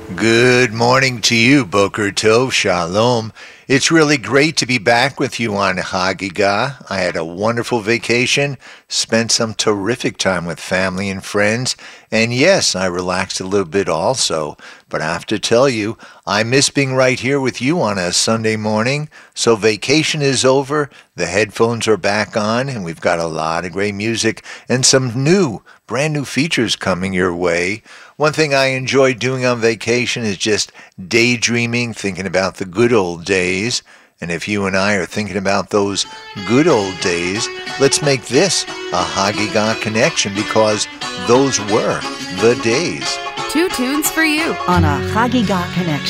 Good morning to you, Boker Tov, Shalom. It's really great to be back with you on Hagigah. I had a wonderful vacation, spent some terrific time with family and friends, and yes, I relaxed a little bit also. But I have to tell you, I miss being right here with you on a Sunday morning. So vacation is over, the headphones are back on, and we've got a lot of great music and some brand new features coming your way. One thing I enjoy doing on vacation is just daydreaming, thinking about the good old days. And if you and I are thinking about those good old days, let's make this a Hagigah connection because those were the days. Two tunes for you on a Hagigah connection.